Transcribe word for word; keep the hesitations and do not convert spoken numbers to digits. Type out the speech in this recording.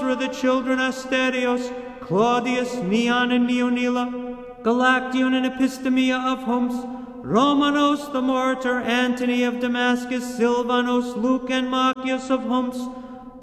through the children Asterios, Claudius, Neon, and Neonila, Galaction and Epistemia of Homs, Romanos the Martyr, Antony of Damascus, Silvanus, Luke, and Machius of Homs,